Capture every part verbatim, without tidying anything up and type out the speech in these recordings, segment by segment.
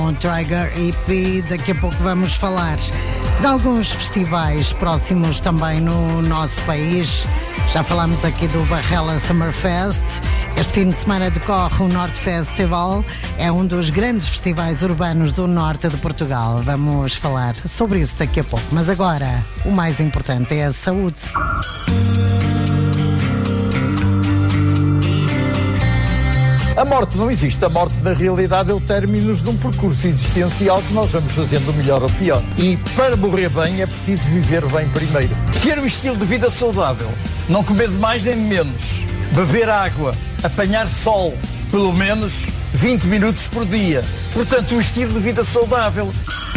com Trigger E P. Daqui a pouco vamos falar de alguns festivais próximos também no nosso país. Já falámos aqui do Barrela Summerfest. Este fim de semana decorre o Norte Festival. É um dos grandes festivais urbanos do norte de Portugal. Vamos falar sobre isso daqui a pouco. Mas agora, o mais importante é a saúde. A morte não existe. A morte, na realidade, é o término de um percurso existencial que nós vamos fazendo melhor ou pior. E para morrer bem é preciso viver bem primeiro. Ter um estilo de vida saudável. Não comer de mais nem de menos. Beber água. Apanhar sol. Pelo menos vinte minutos por dia. Portanto, um estilo de vida saudável.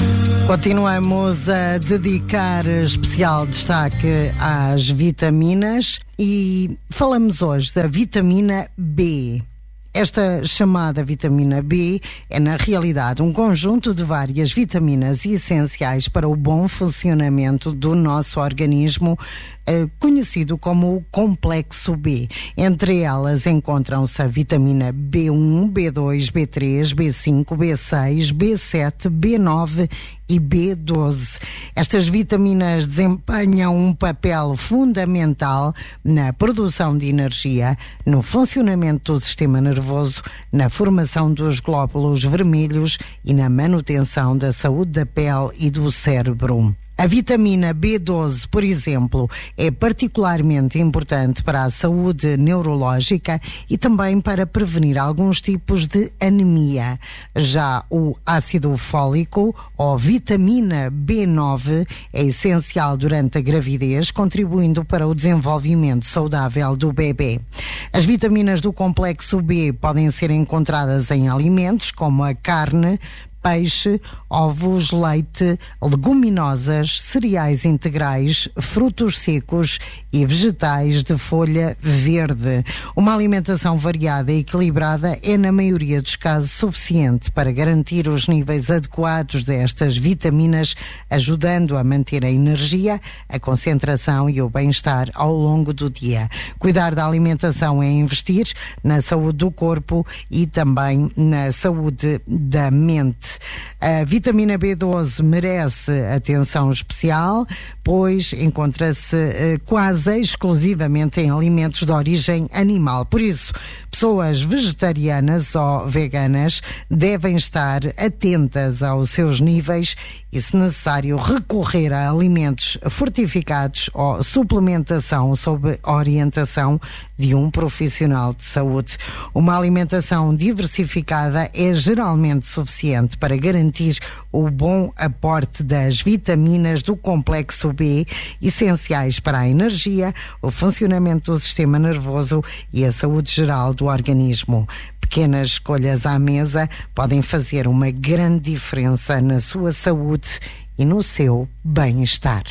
Continuamos a dedicar especial destaque às vitaminas e falamos hoje da vitamina B. Esta chamada vitamina B é, na realidade, um conjunto de várias vitaminas essenciais para o bom funcionamento do nosso organismo, eh, conhecido como o complexo B. Entre elas encontram-se a vitamina B um, B dois, B três, B cinco, B seis, B sete, B nove e B doze. Estas vitaminas desempenham um papel fundamental na produção de energia, no funcionamento do sistema nervoso, na formação dos glóbulos vermelhos e na manutenção da saúde da pele e do cérebro. A vitamina B doze, por exemplo, é particularmente importante para a saúde neurológica e também para prevenir alguns tipos de anemia. Já o ácido fólico, ou vitamina B nove, é essencial durante a gravidez, contribuindo para o desenvolvimento saudável do bebê. As vitaminas do complexo B podem ser encontradas em alimentos como a carne, peixe, ovos, leite, leguminosas, cereais integrais, frutos secos e vegetais de folha verde. Uma alimentação variada e equilibrada é, na maioria dos casos, suficiente para garantir os níveis adequados destas vitaminas, ajudando a manter a energia, a concentração e o bem-estar ao longo do dia. Cuidar da alimentação é investir na saúde do corpo e também na saúde da mente. A vitamina B doze merece atenção especial, pois encontra-se eh, quase exclusivamente em alimentos de origem animal. Por isso, pessoas vegetarianas ou veganas devem estar atentas aos seus níveis e, se necessário, recorrer a alimentos fortificados ou suplementação sob orientação de um profissional de saúde. Uma alimentação diversificada é geralmente suficiente para garantir o bom aporte das vitaminas do complexo B, essenciais para a energia, o funcionamento do sistema nervoso e a saúde geral do organismo. Pequenas escolhas à mesa podem fazer uma grande diferença na sua saúde e no seu bem-estar.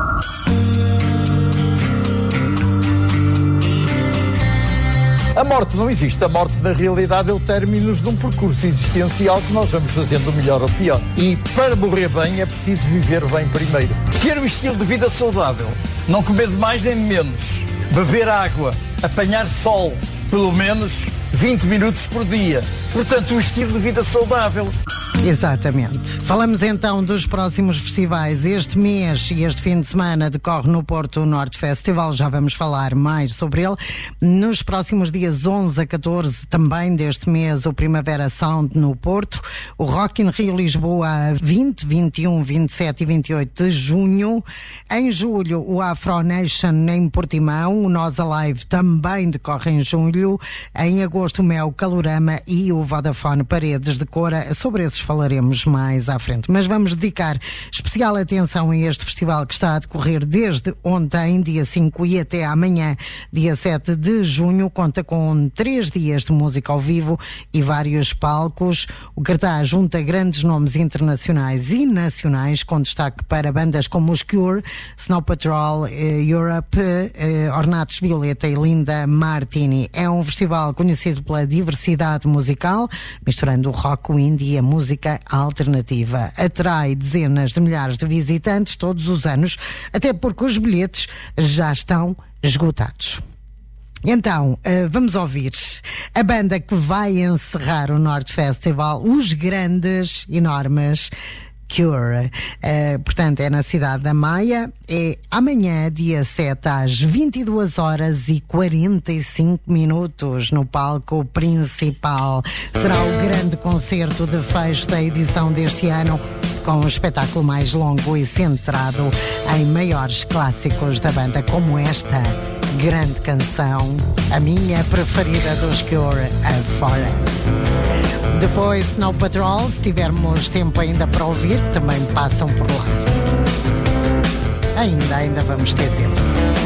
A morte não existe. A morte, na realidade, é o término de um percurso existencial que nós vamos fazendo melhor ou pior. E para morrer bem é preciso viver bem primeiro. Ter um estilo de vida saudável. Não comer de mais nem de menos. Beber água. Apanhar sol. Pelo menos vinte minutos por dia. Portanto, um estilo de vida saudável. Exatamente. Falamos então dos próximos festivais. Este mês e este fim de semana decorre no Porto o Norte Festival. Já vamos falar mais sobre ele. Nos próximos dias onze a catorze também deste mês, o Primavera Sound no Porto. O Rock in Rio Lisboa a vinte, vinte e um, vinte e sete e vinte e oito de junho. Em julho, o Afro Nation em Portimão. O Nós Alive também decorre em julho. Em agosto, o Mel Calorama e o Vodafone Paredes de Cora. Sobre esses falaremos mais à frente, mas vamos dedicar especial atenção a este festival que está a decorrer desde ontem, dia cinco, e até amanhã, dia sete de junho. Conta com três dias de música ao vivo e vários palcos. O cartaz junta grandes nomes internacionais e nacionais, com destaque para bandas como os Cure, Snow Patrol, eh, Europe, eh, Ornatos Violeta e Linda Martini. É um festival conhecido pela diversidade musical, misturando o rock, o indie e a música alternativa. Atrai dezenas de milhares de visitantes todos os anos, até porque os bilhetes já estão esgotados. Então, uh, vamos ouvir a banda que vai encerrar o Norte Festival, os grandes, enormes Cure. Uh, portanto, é na cidade da Maia. É amanhã, dia sete, às vinte e duas horas e quarenta e cinco minutos, no palco principal. Será o grande concerto de fecho da edição deste ano, com um espetáculo mais longo e centrado em maiores clássicos da banda, como esta grande canção, a minha preferida dos Cure, a Forest. Depois Snow Patrol, se tivermos tempo ainda para ouvir, também passam por lá. Ainda, ainda vamos ter tempo.